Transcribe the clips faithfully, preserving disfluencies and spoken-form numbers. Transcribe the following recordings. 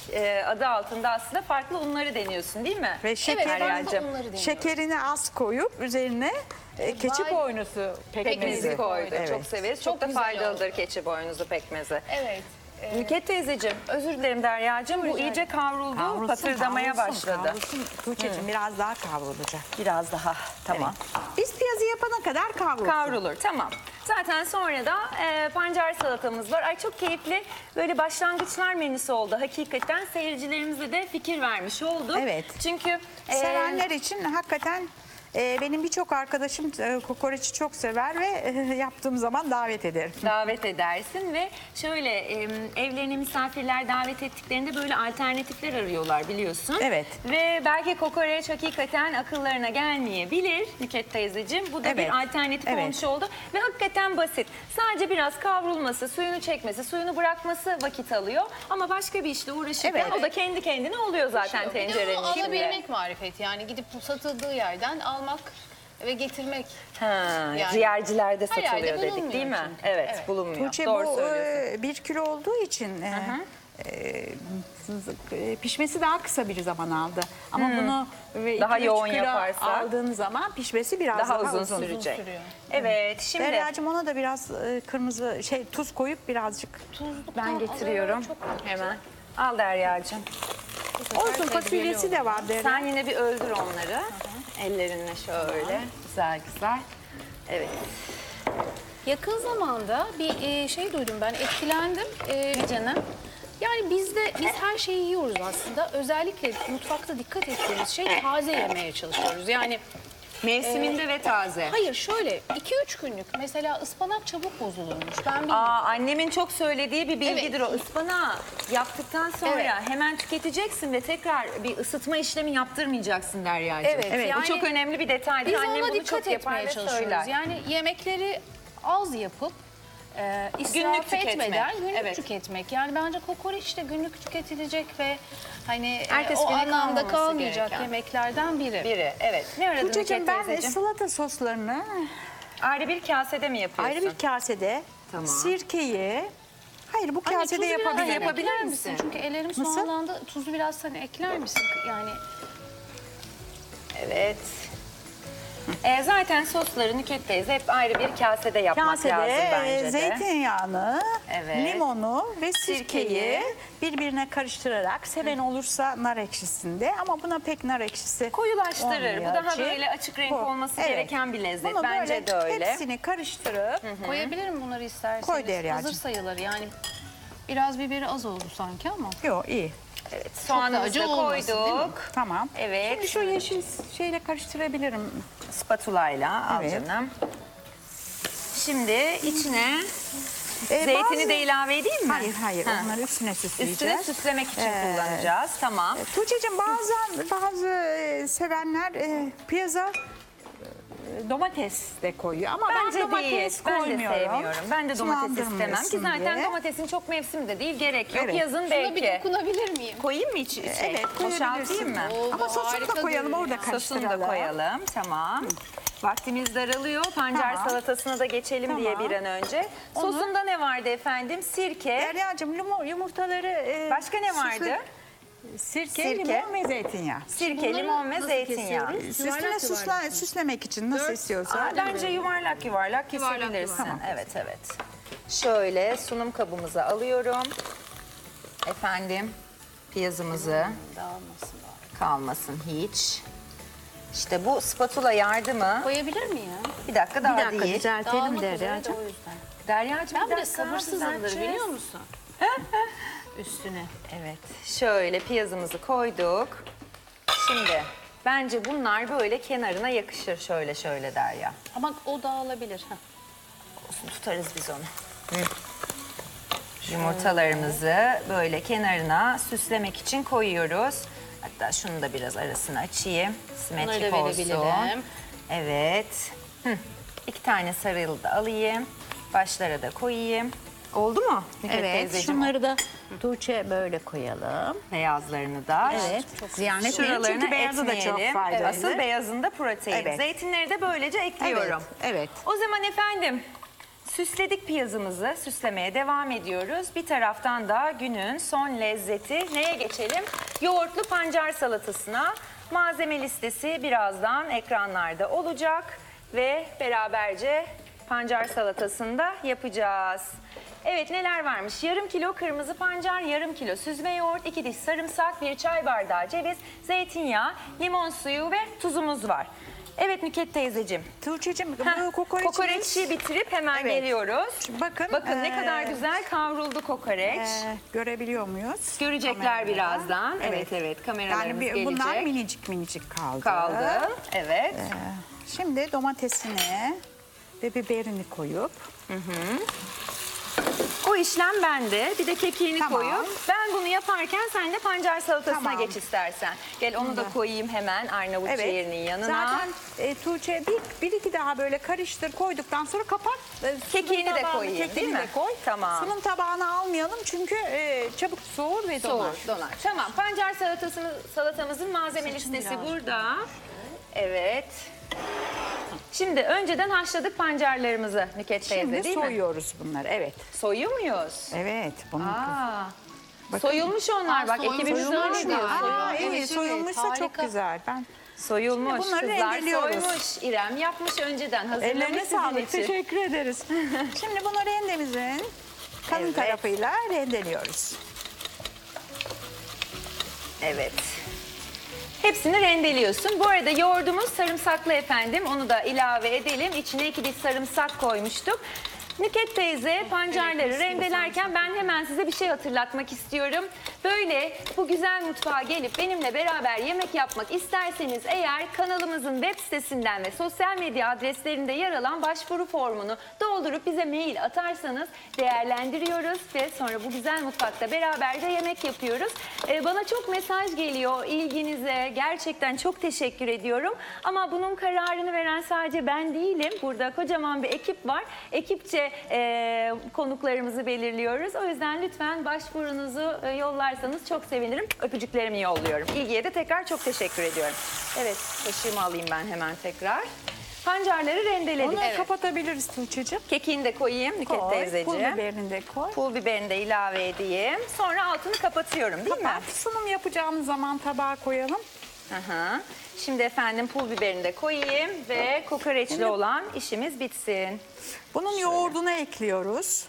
e, adı altında aslında farklı unları deniyorsun değil mi? Ve şeker, Evet, farklı Deryacığım. unları deniyorum. şekerini az koyup üzerine e, keçi Vay. boynuzu pekmezi. Pekmezi koyduk. Evet. Çok severiz. Çok, Çok da güzel faydalıdır keçi boynuzu pekmezi. Evet. e, Nüket teyzeciğim, özür dilerim Deryacığım. Bu iyice kavruldu, Kavrulsun, patırdamaya kavrulsun, başladı. Kavrulsun. Tuğçe'cim biraz daha kavrulacak. Biraz daha, tamam. Evet. Biz piyazı yapana kadar kavrulsun. Kavrulur, tamam. Zaten sonra da e, pancar salatamız var. Ay çok keyifli böyle başlangıçlar menüsü oldu. Hakikaten seyircilerimize de fikir vermiş olduk. Evet. Çünkü e, Sevenler için hakikaten e, benim birçok arkadaşım e, kokoreçi çok sever ve e, yaptığım zaman davet ederim. davet edersin ve şöyle e, evlerine misafirler davet ettiklerinde böyle alternatifler arıyorlar biliyorsun. Evet. Ve belki kokoreç hakikaten akıllarına gelmeyebilir Nüket teyzeciğim. Bu da Evet. bir alternatif Evet. olmuş oldu ve hakikaten basit. Sadece biraz kavrulması, suyunu çekmesi, suyunu bırakması vakit alıyor. Ama başka bir işle uğraşırken Evet. o da kendi kendine oluyor zaten bir de tencerenin onu içinde. alabilmek marifet. Yani gidip bu satıldığı yerden almak ve getirmek. Ha, Yani ciğercilerde her yerde satılıyor dedik bulunmuyor değil mi? çünkü. Evet, Evet. bulunmuyor. Tuğçe Doğru bu söylüyorsun. e, bir kilo olduğu için e, e, pişmesi daha kısa bir zaman aldı. Ama bunu ve Daha iki üç yoğun kilo yaparsak aldığın zaman pişmesi biraz Daha, daha, uzun, sürecek. sürüyor. Evet, şimdi Deryacığım ona da biraz e, kırmızı şey tuz koyup birazcık ben getiriyorum. Çok Hemen. Al Deryacığım. olsun, fasulyesi de var Derya. Sen yine bir öldür onları. Ellerinle şöyle. Güzel güzel. Evet. Yakın zamanda bir e, şey duydum ben, etkilendim. E, Ne canım? Yani bizde biz her şeyi yiyoruz aslında. Özellikle mutfakta dikkat ettiğimiz şey taze yemeye çalışıyoruz. Yani Mevsiminde ve taze. hayır şöyle iki üç günlük mesela ıspanak çabuk bozulurmuş. Ben bilmiyorum. Aa, annemin çok söylediği bir bilgidir Evet. o. Ispanağı yaptıktan sonra Evet. hemen tüketeceksin ve tekrar bir ısıtma işlemi yaptırmayacaksın Deryacığım. Evet, Bu yani çok önemli bir detaydır. Biz Annem ona bunu dikkat çok yapar etmeye ve çalışıyoruz. söyler. Yani yemekleri az yapıp e, israf Günlük tüketmek. etmeden günlük Evet. tüketmek. Yani bence kokoreç de günlük tüketilecek ve hani e, Ertesi o güne anlamda kalmaması kalmayacak gereken. yemeklerden biri. Biri, evet. Ne aradın Tuğçe'cim Nüket ben teyzeciğim? salata soslarını Ayrı bir kasede mi yapıyorsun? ayrı bir kasede Tamam. sirkeyi, hayır bu Anne, kasede tuzu biraz yapabilirim. yapabilir Ekler misin? misin? Çünkü ellerim Nasıl? soğanlandı. Tuzu biraz hani ekler misin? Yani Evet. E, zaten sosları Nüket teyze hep ayrı bir kasede yapmak Kasede lazım bence e, de. zeytinyağını, Evet. limonu ve sirkeyi, Sirkeyi. birbirine karıştırarak, seven olursa nar ekşisinde ama buna pek nar ekşisi Koyulaştırır. Bu olmuyor daha ki. böyle açık renk Bu- olması evet. gereken bir lezzet. Bunu Bence böyle de öyle. hepsini karıştırıp koyabilirim bunları isterseniz. Koy Deryacığım. Hazır sayılır yani. Biraz biberi az oldu sanki ama. yok iyi. Evet, soğanımızı acı da olmasın, değil mi? koyduk. Tamam. Evet. Şimdi şu yeşil şeyle karıştırabilirim. Spatulayla al Evet. canım. Şimdi içine Ee, zeytini bazı- de ilave edeyim mi? Hayır hayır, Ha. onları üstüne süsleyeceğiz. Üstüne süslemek için Ee, kullanacağız. Tamam. Tuğçe'cim bazen bazı e, sevenler e, piyasa e, domates de koyuyor ama Bence ben domates değil. Ben de koymuyorum. sevmiyorum. Ben de domates istemem ki Sulandırmıyorsun zaten diye. domatesin çok mevsimi de değil. Gerek yok. Evet. Yazın Şuna belki. bir dokunabilir miyim? Koyayım mı içi? Şey, Evet, boşaltayım koyabilirsin. mı? Oo, Ama bu sosunu da harika koyalım, görünüyor. orada karıştıralım. Sosunu da koyalım. Tamam. Vaktimiz daralıyor. Pancar Tamam. salatasına da geçelim diye Tamam. bir an önce. Sosunda ne vardı efendim? Sirke. Deryacığım limon, yumurtaları... e, Başka ne vardı? süsle- Sirke, Sirke. limon ve zeytinyağı. Sirke, Bunları limon ve nasıl zeytinyağı. kesiyoruz? Üstüne Yuvarlak süsle, yuvarlak. süslemek için nasıl istiyorsan. Aa, bence yuvarlak yuvarlak Yuvarlak kesebilirsin. yuvarlak. Evet evet. Şöyle sunum kabımıza alıyorum. Efendim piyazımızı Dağılmasın bari. kalmasın hiç. İşte bu spatula yardımı. Koyabilir miyim? Bir dakika daha Bir dakika değil. düzeltelim Dağılmak üzere de Deryacığım. o yüzden. Deryacığım Ben bir bir de dakika, sabırsızımdır düzelteceğiz. biliyor musun? Üstüne. Evet. Şöyle piyazımızı koyduk. Şimdi bence bunlar böyle kenarına yakışır şöyle şöyle Derya. Ama o dağılabilir. Heh. Olsun, tutarız biz onu. Yumurtalarımızı böyle kenarına süslemek için koyuyoruz. Hatta şunu da biraz arasını açayım. Bunları Simetrik da olsun. verebilirim. Evet. Hı. İki tane sarılı da alayım. Başlara da koyayım. Oldu mu? Nüket Evet, teyzeciğim? şunları da Tuğçe böyle koyalım. Beyazlarını da. Evet, ziyan etmeyelim Şuralarını çünkü beyazı da çok etmeyelim. faydalı. Asıl beyazında protein. Evet. Zeytinleri de böylece ekliyorum. Evet, evet. O zaman efendim Süsledik piyazımızı, süslemeye devam ediyoruz. Bir taraftan da günün son lezzeti neye geçelim? Yoğurtlu pancar salatasına. Malzeme listesi birazdan ekranlarda olacak ve beraberce pancar salatasını da yapacağız. Evet, neler varmış? Yarım kilo kırmızı pancar, yarım kilo süzme yoğurt, iki diş sarımsak, bir çay bardağı ceviz, zeytinyağı, limon suyu ve tuzumuz var. Evet Nükhet teyzeciğim. Tuğçe'cim Heh, bu kokoreçimiz... kokoreçi bitirip hemen Evet. geliyoruz. Bakın, Bakın ne ee, kadar güzel kavruldu kokoreç. Ee, görebiliyor muyuz? Görecekler Kamerada. birazdan. Evet evet, kameralarımız Yani bir, gelecek. bunlar minicik minicik kaldı. Kaldı. Evet. Ee, şimdi domatesini ve biberini koyup O işlem bende. Bir de kekiğini Tamam. koyup ben bunu yaparken sen de pancar salatasına Tamam. geç istersen. Gel onu da koyayım hemen Arnavut evet. ciğerinin yanına. Zaten e, Tuğçe bir, bir iki daha böyle karıştır koyduktan sonra kapat. E, sunum Kekiğini de tabağını, koyayım, kekiğini değil mi? de koy. Tamam. Sunum tabağını almayalım çünkü e, çabuk soğur ve donar. Soğur, donar. Tamam, pancar salatasını, salatamızın malzeme listesi burada. Evet. Şimdi önceden haşladık pancarlarımızı Nükhet teyze, Şimdi değil mi? soyuyoruz bunları. Evet. Soyuyor muyuz? Evet. Bunu Aa, Bakın. soyulmuş onlar. Aa, Bak soyulmuş ekibimiz öyle öyle diyor. diyor. Aa, Soyulmuş. evet, evet, soyulmuşsa çok harika. güzel. Ben Soyulmuş. Şimdi bunları Kızlar rendeliyoruz. soymuş. İrem yapmış önceden. Hazırlamış ellerine sizin sağlık. için. Teşekkür ederiz. Şimdi bunu rendemizin kalın Evet. tarafıyla rendeliyoruz. Evet. Hepsini rendeliyorsun. Bu arada yoğurdumuz sarımsaklı efendim. Onu da ilave edelim. İçine iki diş sarımsak koymuştuk. Nükhet teyze pancarları rendelerken ben hemen size bir şey hatırlatmak istiyorum. Böyle bu güzel mutfağa gelip benimle beraber yemek yapmak isterseniz eğer kanalımızın web sitesinden ve sosyal medya adreslerinde yer alan başvuru formunu doldurup bize mail atarsanız değerlendiriyoruz ve sonra bu güzel mutfakta beraberce yemek yapıyoruz. Ee, bana çok mesaj geliyor ilginize, gerçekten çok teşekkür ediyorum. Ama bunun kararını veren sadece ben değilim. Burada kocaman bir ekip var. Ekipçe e, konuklarımızı belirliyoruz. O yüzden lütfen başvurunuzu e, yollarsanız çok sevinirim. Öpücüklerimi yolluyorum. İlgiye de tekrar çok teşekkür ediyorum. Evet, kaşığımı alayım ben hemen tekrar. Pancarları rendeledik. Onu Evet. kapatabiliriz Tuğçe'cim. Kekiğini de koyayım Nükhet Koy. teyzeciğim. Pul biberini de koy. Pul biberini de ilave edeyim. Sonra altını kapatıyorum değil Kapat. mi? Sunum yapacağımız zaman tabağa koyalım. Aha. Şimdi efendim pul biberini de koyayım ve kokoreçli olan işimiz bitsin. Bunun yoğurdunu ekliyoruz.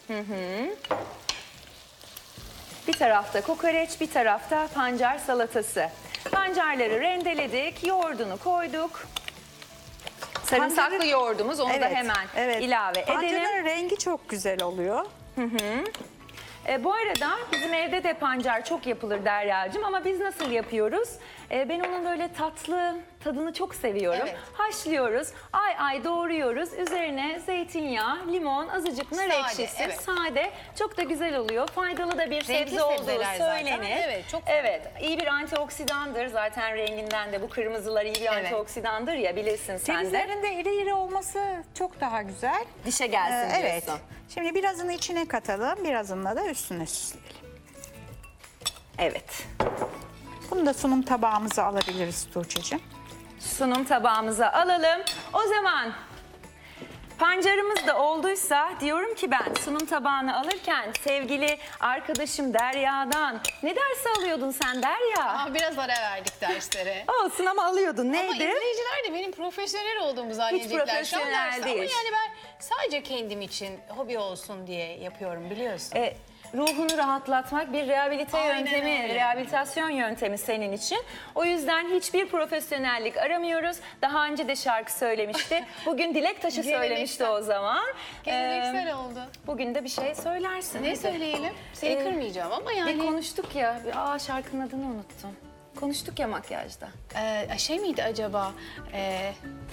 Bir tarafta kokoreç, bir tarafta pancar salatası. Pancarları rendeledik, yoğurdunu koyduk. Sarımsaklı Pancarı- yoğurdumuz, onu da hemen evet. ilave edelim. Pancarın rengi çok güzel oluyor. E, bu arada bizim evde de pancar çok yapılır Derya'cığım ama biz nasıl yapıyoruz? E, ben onun böyle tatlı tadını çok seviyorum. Evet. Haşlıyoruz, ay ay doğruyoruz. Üzerine zeytinyağı, limon, azıcık nar Sade, ekşisi, evet. sade. Çok da güzel oluyor. Faydalı da bir Renkli sebze olduğu sebzeler zaten. söylenir. Evet, çok Evet, iyi bir antioksidandır. Zaten renginden de bu kırmızılar iyi bir Evet. antioksidandır ya, bilirsin sen de. Cevizlerin de iri iri olması çok daha güzel. Dişe gelsin Ee, evet. diyorsun. Şimdi birazını içine katalım, birazını da üstüne süsleyelim. Evet. Bunu da sunum tabağımıza alabiliriz Tuğçe'cim. Sunum tabağımıza alalım. O zaman pancarımız da olduysa diyorum ki ben sunum tabağını alırken sevgili arkadaşım Derya'dan ne dersi alıyordun sen Derya? Ah, biraz ara verdik derslere. Olsun ama alıyordun, Ama neydi? izleyiciler de benim profesyonel olduğumu zannedecekler. şu an profesyonel derste. değil. Ama yani ben sadece kendim için hobi olsun diye yapıyorum, biliyorsun. E, ruhunu rahatlatmak bir rehabilite Aynen yöntemi, öyle. rehabilitasyon yöntemi senin için. O yüzden hiçbir profesyonellik aramıyoruz. Daha önce de şarkı söylemişti. Bugün dilek taşı söylemişti o zaman. Geleneksel Ee, oldu. Bugün de bir şey söylersin. Ne Hadi. söyleyelim? Seni Ee, kırmayacağım ama Bir yani... konuştuk ya. Aa, şarkının adını unuttum. Konuştuk ya makyajda. Ee, şey miydi acaba? Ee,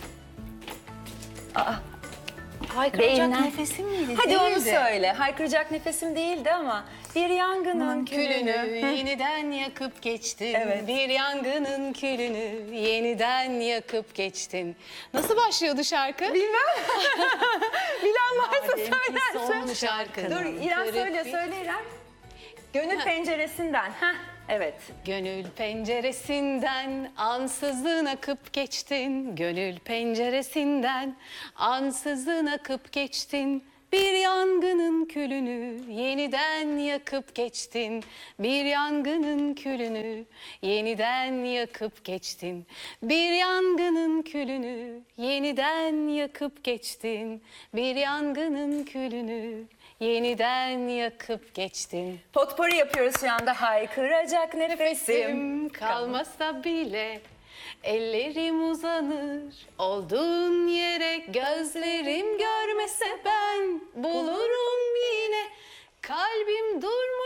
Aa, haykıracak Beyinden- nefesim miydi? hadi onu Değildi. söyle. Haykıracak nefesim değildi ama bir yangının Külünü külünü. yeniden yakıp geçtin. Evet. Bir yangının külünü yeniden yakıp geçtin. Nasıl başlıyordu şarkı? Bilmem. Bilen varsa Madem ki son söylersin. şarkının Dur İrem kırık söyle bir- söyle İrem. Gönül penceresinden. Heh, evet. Gönül penceresinden ansızın akıp geçtin. Gönül penceresinden ansızın akıp geçtin. Bir yangının külünü yeniden yakıp geçtin. Bir yangının külünü yeniden yakıp geçtin. Bir yangının külünü yeniden yakıp geçtin. Bir yangının külünü yeniden yakıp geçtin. Potpourri yapıyoruz şu anda. Haykıracak nefesim. Nefesim kalmasa bile ellerim uzanır. Olduğun yere gözlerim görmese ben bulurum yine. Kalbim durmuş.